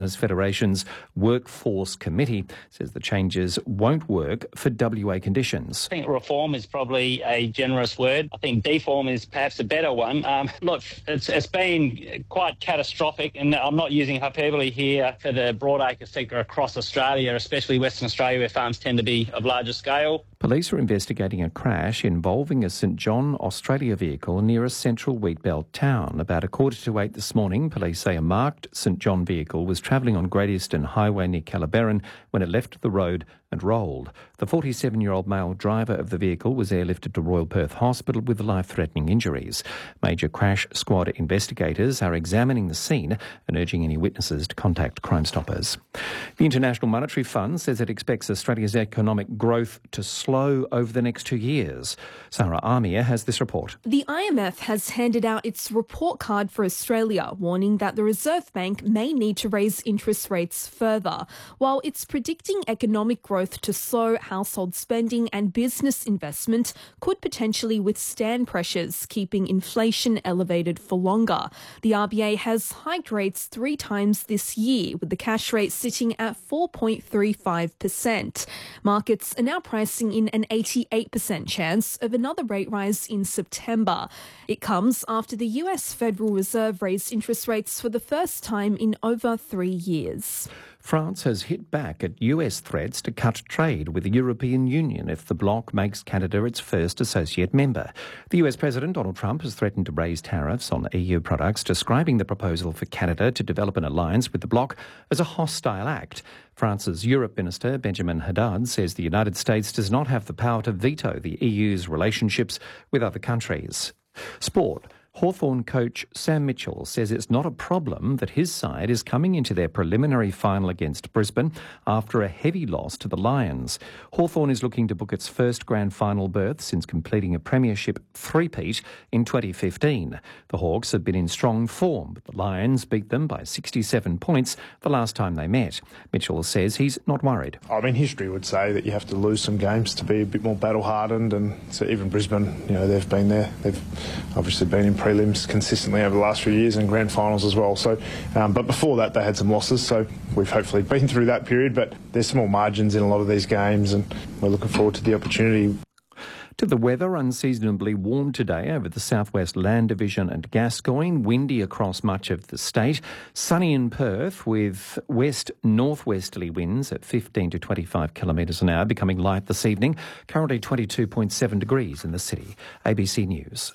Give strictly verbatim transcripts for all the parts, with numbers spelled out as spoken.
Drivers Federation's Workforce Committee says the changes won't work for W A conditions. I think reform is probably a generous word. I think deform is perhaps a better one. Um, look, it's, it's been quite catastrophic, and I'm not using hyperbole here for the broadacre sector across Australia, especially Western Australia, where farms tend to be of larger scale. Police are investigating a crash involving a St John Australia vehicle near a central wheatbelt town. About a quarter to eight this morning, police say a marked St John vehicle was travelling on Great Eastern Highway near Calabaron when it left the road and rolled. The forty-seven-year-old male driver of the vehicle was airlifted to Royal Perth Hospital with life-threatening injuries. Major crash squad investigators are examining the scene and urging any witnesses to contact Crime Stoppers. The International Monetary Fund says it expects Australia's economic growth to slow over the next two years. Sarah Amir has this report. The I M F has handed out its report card for Australia, warning that the Reserve Bank may need to raise interest rates further. While it's predicting economic growth to slow, household spending and business investment could potentially withstand pressures, keeping inflation elevated for longer. The R B A has hiked rates three times this year, with the cash rate sitting at four point three five percent. Markets are now pricing in an eighty-eight percent chance of another rate rise in September. It comes after the U S Federal Reserve raised interest rates for the first time in over three years. France has hit back at U S threats to cut trade with the European Union if the bloc makes Canada its first associate member. The U S President Donald Trump has threatened to raise tariffs on E U products, describing the proposal for Canada to develop an alliance with the bloc as a hostile act. France's Europe Minister Benjamin Haddad says the United States does not have the power to veto the E U's relationships with other countries. Sport. Hawthorn coach Sam Mitchell says it's not a problem that his side is coming into their preliminary final against Brisbane after a heavy loss to the Lions. Hawthorn is looking to book its first grand final berth since completing a premiership three-peat in twenty fifteen. The Hawks have been in strong form, but the Lions beat them by sixty-seven points the last time they met. Mitchell says he's not worried. I mean, history would say that you have to lose some games to be a bit more battle-hardened, and so even Brisbane, you know, they've been there. They've obviously been in prelims consistently over the last few years and grand finals as well. So, um, but before that they had some losses, so we've hopefully been through that period, but there's small margins in a lot of these games and we're looking forward to the opportunity. To the weather, unseasonably warm today over the southwest Land Division and Gascoyne, windy across much of the state, sunny in Perth with west-northwesterly winds at fifteen to twenty-five kilometres an hour, becoming light this evening, currently twenty-two point seven degrees in the city. A B C News.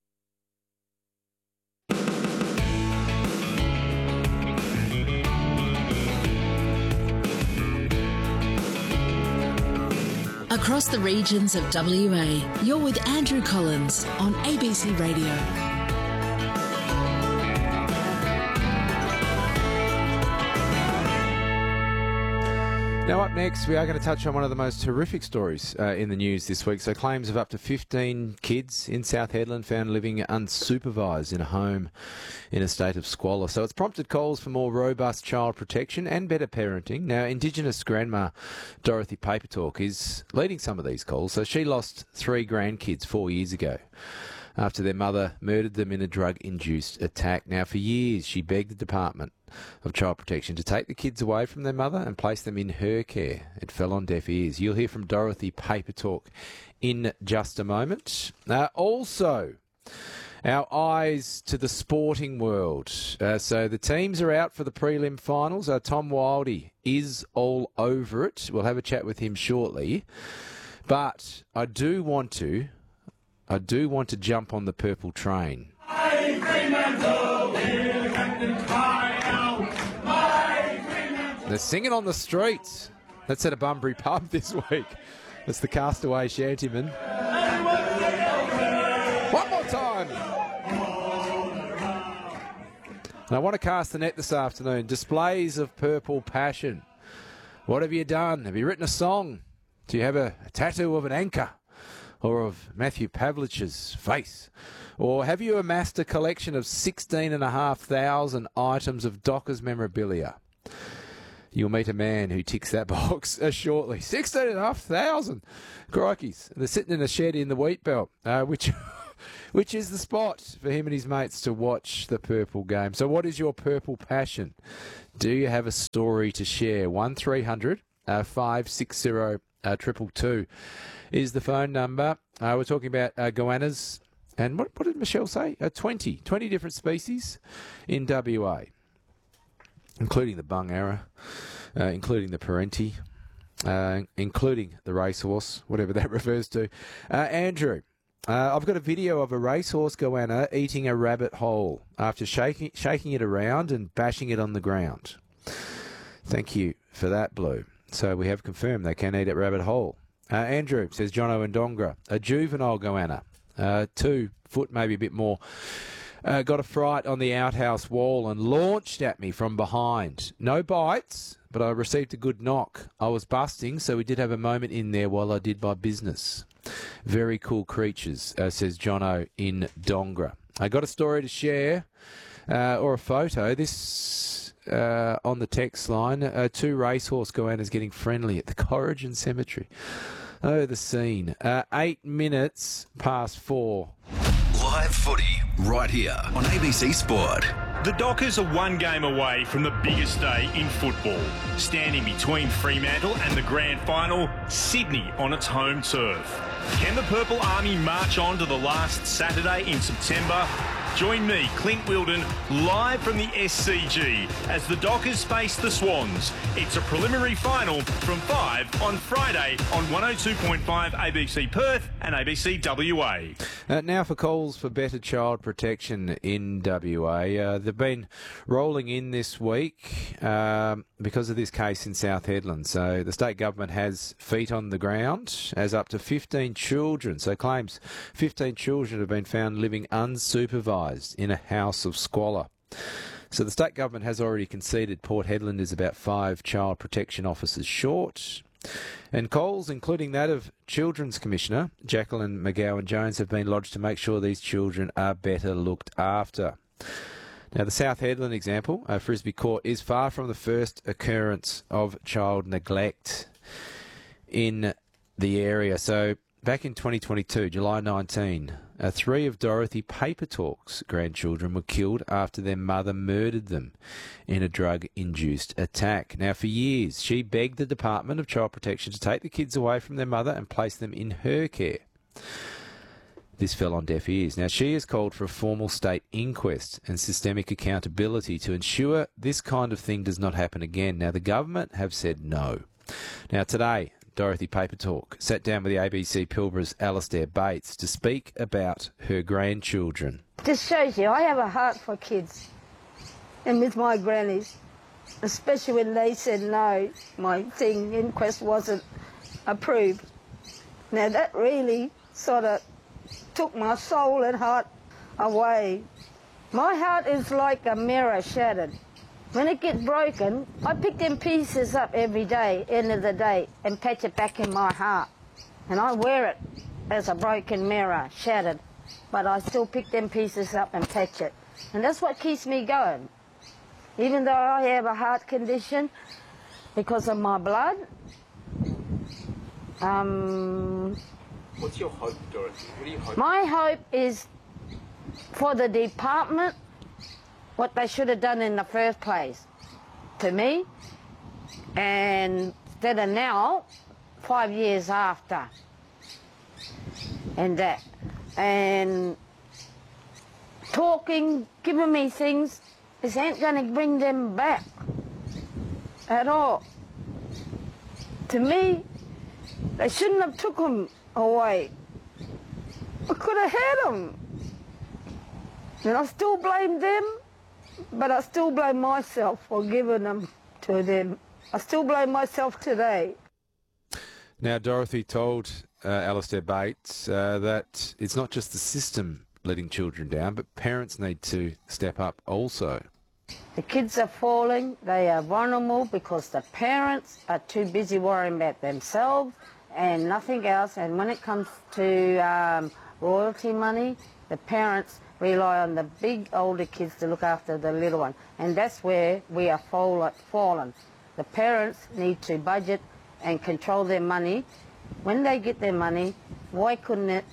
Across the regions of W A, you're with Andrew Collins on A B C Radio. Now up next, we are going to touch on one of the most horrific stories uh, in the news this week. So claims of up to fifteen kids in South Hedland found living unsupervised in a home in a state of squalor. So it's prompted calls for more robust child protection and better parenting. Now, Indigenous grandma Dorothy Papertalk is leading some of these calls. So she lost three grandkids four years ago after their mother murdered them in a drug-induced attack. Now, for years, she begged the Department of Child Protection to take the kids away from their mother and place them in her care. It fell on deaf ears. You'll hear from Dorothy Papertalk in just a moment. Uh, also, our eyes to the sporting world. Uh, so the teams are out for the prelim finals. Uh, Tom Wildey is all over it. We'll have a chat with him shortly. But I do want to, I do want to jump on the purple train. They're singing on the streets. That's at a Bunbury pub this week. That's the Castaway Shantymen. One more time. And I want to cast the net this afternoon. Displays of purple passion. What have you done? Have you written a song? Do you have a, a tattoo of an anchor or of Matthew Pavlich's face? Or have you amassed a collection of sixteen and a half thousand items of Dockers memorabilia? You'll meet a man who ticks that box uh, shortly. sixteen and a half thousand. Crikeys. They're sitting in a shed in the wheat belt, uh, which which is the spot for him and his mates to watch the Purple game. So what is your Purple passion? Do you have a story to share? one three hundred five six zero two two two is the phone number. Uh, we're talking about uh, goannas. And what, what did Michelle say? Uh, twenty, twenty different species in W A, including the bungarra, uh, including the parenti, uh, including the racehorse, whatever that refers to. Uh, Andrew, uh, I've got a video of a racehorse goanna eating a rabbit whole after shaking, shaking it around and bashing it on the ground. Thank you for that, Blue. So we have confirmed they can eat a rabbit whole. Uh, Andrew says, Jono and Dongra, a juvenile goanna. Uh, two foot, maybe a bit more. Uh, got a fright on the outhouse wall and launched at me from behind. No bites, but I received a good knock. I was busting, so we did have a moment in there while I did my business. Very cool creatures, uh, says Jono in Dongra. I got a story to share, uh, or a photo. This uh, on the text line. Uh, two racehorse goannas getting friendly at the Corrigan Cemetery. Oh, the scene. Uh, eight minutes past four. Live footy, right here on A B C Sport. The Dockers are one game away from the biggest day in football. Standing between Fremantle and the grand final, Sydney on its home turf. Can the Purple Army march on to the last Saturday in September? Join me, Clint Wilden, live from the S C G as the Dockers face the Swans. It's a preliminary final from five on Friday on one oh two point five A B C Perth and A B C W A. Uh, now for calls for better child protection in W A. Uh, they've been rolling in this week um, because of this case in South Hedland. So the state government has feet on the ground as up to fifteen children. So claims fifteen children have been found living unsupervised in a house of squalor. So the state government has already conceded Port Hedland is about five child protection officers short. And calls, including that of Children's Commissioner Jacqueline McGowan-Jones, have been lodged to make sure these children are better looked after. Now, the South Hedland example, uh, Frisbee Court, is far from the first occurrence of child neglect in the area. So back in twenty twenty-two, July nineteenth, uh, three of Dorothy Papertalk's grandchildren were killed after their mother murdered them in a drug-induced attack. Now, for years, she begged the Department of Child Protection to take the kids away from their mother and place them in her care. This fell on deaf ears. Now, she has called for a formal state inquest and systemic accountability to ensure this kind of thing does not happen again. Now, the government have said no. Now, today, Dorothy Papertalk sat down with the A B C Pilbara's Alastair Bates to speak about her grandchildren. Just shows you I have a heart for kids, and with my grannies, especially when they said no, my thing, inquest wasn't approved. Now that really sort of took my soul and heart away. My heart is like a mirror shattered. When it gets broken, I pick them pieces up every day, end of the day, and patch it back in my heart. And I wear it as a broken mirror, shattered. But I still pick them pieces up and patch it. And that's what keeps me going. Even though I have a heart condition because of my blood. Um, What's your hope, Dorothy? What do you hope? My hope is for the department what they should have done in the first place to me, and that are now five years after, and that, and talking, giving me things, this ain't going to bring them back at all. To me, they shouldn't have took them away. I could have had them, and I still blame them. But I still blame myself for giving them to them. I still blame myself today. Now, Dorothy told uh, Alastair Bates uh, that it's not just the system letting children down, but parents need to step up also. The kids are falling. They are vulnerable because the parents are too busy worrying about themselves and nothing else. And when it comes to um, royalty money, the parents rely on the big older kids to look after the little one. And that's where we are fall fallen. The parents need to budget and control their money. When they get their money, why couldn't it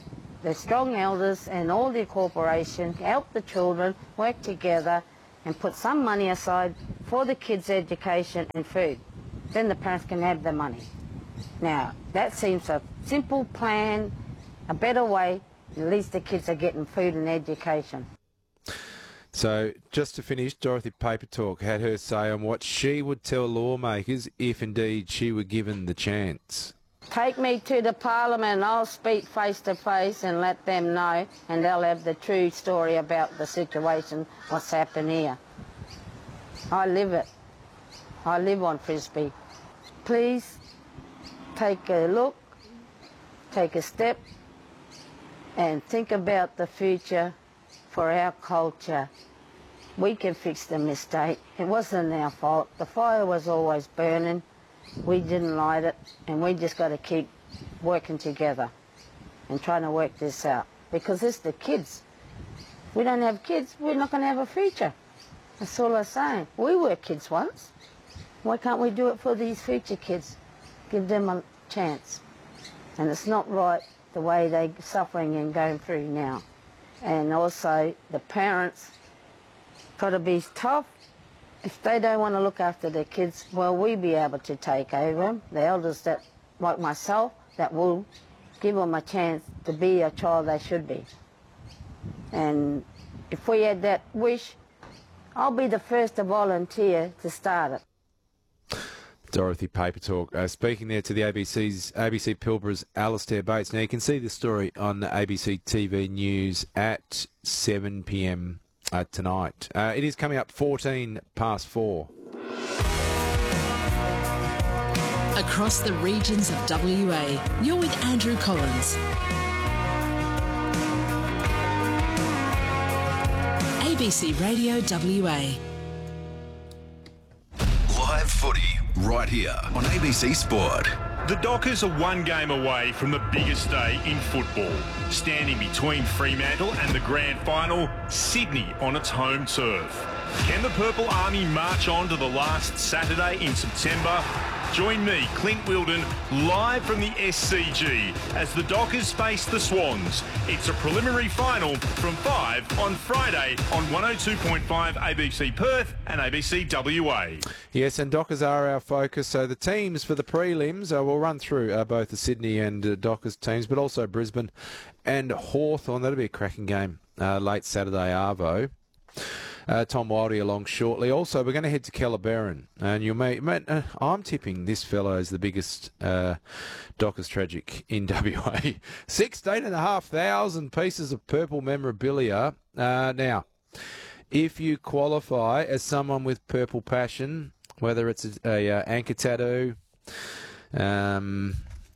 the strong elders and all the corporation help the children work together and put some money aside for the kids' education and food. Then the parents can have the money. Now, that seems a simple plan, a better way. At least the kids are getting food and education. So, just to finish, Dorothy Papertalk had her say on what she would tell lawmakers if indeed she were given the chance. Take me to the Parliament and I'll speak face to face and let them know, and they'll have the true story about the situation, what's happened here. I live it. I live on Frisbee. Please take a look, take a step, and think about the future for our culture. We can fix the mistake. It wasn't our fault. The fire was always burning. We didn't light it, and we just got to keep working together and trying to work this out. Because it's the kids. If we don't have kids, we're not going to have a future. That's all I'm saying. We were kids once. Why can't we do it for these future kids? Give them a chance. And it's not right the way they're suffering and going through now. And also, the parents got to be tough. If they don't want to look after their kids, well, we be able to take over them. The elders that, like myself, that will give them a chance to be a child they should be. And if we had that wish, I'll be the first to volunteer to start it. Dorothy Papertalk uh, speaking there to the A B C's A B C Pilbara's Alastair Bates. Now you can see the story on the A B C T V News at seven p m uh, tonight. Uh, it is coming up fourteen past four. Across the regions of W A, you're with Andrew Collins. A B C Radio W A. Live footy right here on A B C Sport. The Dockers are one game away from the biggest day in football. Standing between Fremantle and the grand final, Sydney on its home turf. Can the Purple Army march on to the last Saturday in September? Join me, Clint Wilden, live from the S C G as the Dockers face the Swans. It's a preliminary final from five on Friday on one oh two point five A B C Perth and A B C W A. Yes, and Dockers are our focus. So the teams for the prelims, uh, we'll run through uh, both the Sydney and uh, Dockers teams, but also Brisbane and Hawthorn. That'll be a cracking game uh, late Saturday, Arvo. Uh, Tom Wildey along shortly. Also, we're going to head to Kellerberrin, and you may, may uh, I'm tipping this fellow is the biggest uh, Dockers tragic in W A. Sixteen and a half thousand pieces of purple memorabilia. Uh, now, if you qualify as someone with purple passion, whether it's a, a uh, anchor tattoo, um,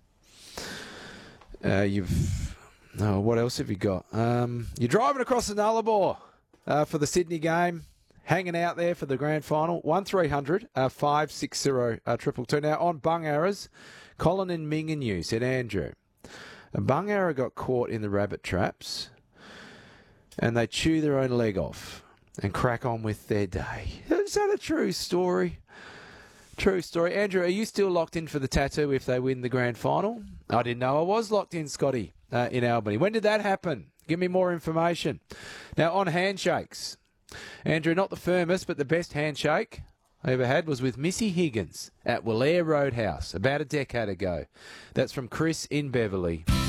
uh, you've oh, what else have you got? Um, you're driving across the Nullarbor. Uh, for the Sydney game, hanging out there for the grand final, one three hundred five six zero triple two. Now, on Bungarras, Colin and Minginyu said, Andrew, a Bungarra got caught in the rabbit traps and they chew their own leg off and crack on with their day. Is that a true story? True story. Andrew, are you still locked in for the tattoo if they win the grand final? I didn't know I was locked in, Scotty, uh, in Albany. When did that happen? Give me more information. Now, on handshakes. Andrew, not the firmest, but the best handshake I ever had was with Missy Higgins at Wallaire Roadhouse about a decade ago. That's from Chris in Beverley.